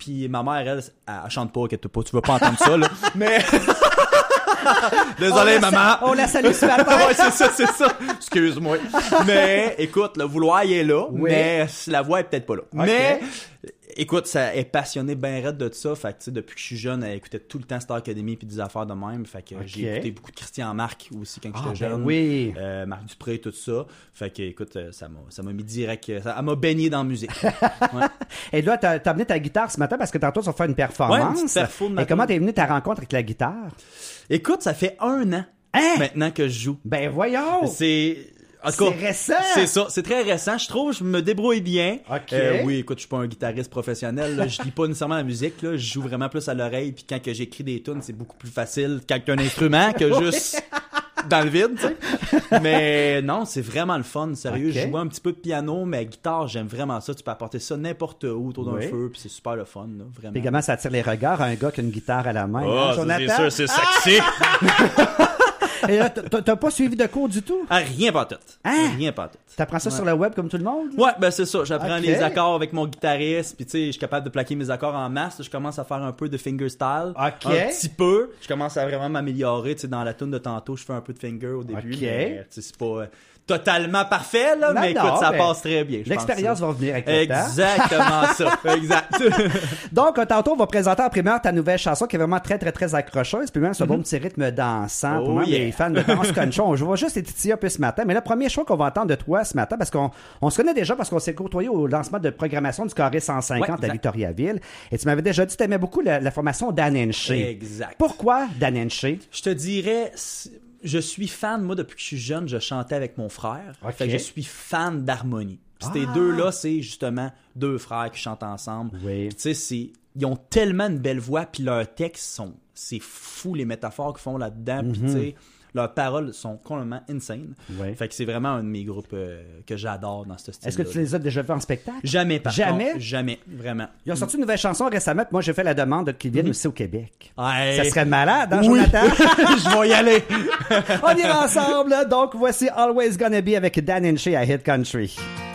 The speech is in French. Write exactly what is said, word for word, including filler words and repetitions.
puis ma mère, elle, elle, elle chante pas, inquiète pas, tu vas pas entendre ça, là. Mais... Désolé, on maman. Sa- on la salue ce matin. Ouais, c'est ça, c'est ça. Excuse-moi. Mais, écoute, le vouloir, il est là, oui. mais la voix est peut-être pas là. Okay. Mais, écoute, ça est passionné ben raide de ça. Fait que, tu sais, depuis que je suis jeune, elle écoutait tout le temps Star Academy puis des affaires de même. Fait que okay. j'ai écouté beaucoup de Christian Marc aussi quand ah, j'étais ben jeune. Oui. Euh, Marc Dupré, tout ça. Fait que, écoute, ça m'a, ça m'a mis direct, ça, elle m'a baigné dans la musique. Ouais. Et là, t'as, t'as amené ta guitare ce matin parce que tantôt, tu vas faire une performance. Ouais, une petite perfo de Et matin. comment t'es venu ta rencontre avec la guitare? Écoute, ça fait un an hein? maintenant que je joue. Ben voyons! C'est... En tout cas, c'est récent! C'est ça, c'est très récent. Je trouve, je me débrouille bien. OK. Euh, oui, écoute, je suis pas un guitariste professionnel. Là. Je lis pas nécessairement la musique. Là. Je joue vraiment plus à l'oreille. Puis quand que j'écris des tunes, c'est beaucoup plus facile qu'avec un instrument que juste dans le vide, tu sais. Mais non, c'est vraiment le fun. Sérieux, OK. je joue un petit peu de piano, mais guitare, j'aime vraiment ça. Tu peux apporter ça n'importe où autour d'un Oui. feu. Puis c'est super le fun, là, vraiment. Puis comment ça attire les regards, un gars qui a une guitare à la main? Oh, hein, ça, Jonathan? c'est sûr, c'est sexy. Et là, t'as, t'as pas suivi de cours du tout? Ah, rien pas tout. Hein? Rien pas tout. T'apprends ça Ouais. sur le web comme tout le monde? Ouais, ben c'est ça. J'apprends Ok. les accords avec mon guitariste, puis tu sais, je suis capable de plaquer mes accords en masse. Je commence à faire un peu de fingerstyle, Ok. un petit peu. Je commence à vraiment m'améliorer. Tu sais, dans la tune de tantôt, je fais un peu de finger au début, Ok. mais tu sais, c'est pas euh, totalement parfait là, Non, mais non, écoute, ça mais passe très bien. je L'expérience pense, va venir avec le temps. Exactement ça. Exact. Donc, euh, tantôt, on va présenter en primeur ta nouvelle chanson qui est vraiment très, très, très accrocheuse. Puis même, ce bon petit rythme dansant. Oh Pour moi, yeah. les fans de danse country, on va juste les titiller un peu ce matin. Mais le premier choix qu'on va entendre de toi ce matin, parce qu'on on se connaît déjà, parce qu'on s'est côtoyé au lancement de programmation du Carré cent cinquante Ouais, à exact. Victoriaville. Et tu m'avais déjà dit que tu aimais beaucoup la, la formation Dan and Shay. Exact. Pourquoi Dan and Shay? Je te dirais, c'est- je suis fan, moi, depuis que je suis jeune, je chantais avec mon frère. Ok. Fait que je suis fan d'harmonie. Puis Ces Ah. deux-là, c'est justement deux frères qui chantent ensemble. Oui. Puis tu sais, c'est... ils ont tellement une belle voix, puis leurs textes sont... C'est fou, les métaphores qu'ils font là-dedans. Puis tu sais, leurs paroles sont complètement insane. Oui. Fait que c'est vraiment un de mes groupes euh, que j'adore dans ce style-là. Est-ce que tu les as déjà vus en spectacle? Jamais, par Jamais? contre. Jamais, vraiment. Ils ont sorti une nouvelle chanson récemment, puis moi, j'ai fait la demande qu'ils viennent aussi au Québec. Ouais. Ça serait malade, hein, Oui. Jonathan? Je vais y aller. On ira ensemble, donc voici Always Gonna Be avec Dan and Shay à Hit Country.